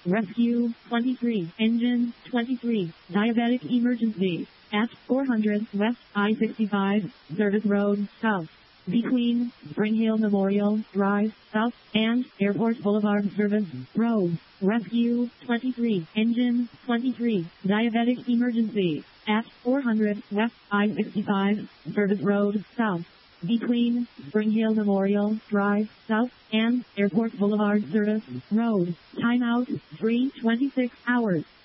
Rescue 23. Engine 23. Diabetic emergency. At 400 West I-65, Service Road, South. Between Spring Hill Memorial Drive, South, and Airport Boulevard Service Road. Rescue 23. Engine 23. Diabetic emergency. At 400 West I-65, Service Road, South. Between Spring Hill Memorial Drive, South, and Airport Boulevard Service Road. Timeout 3:26 hours.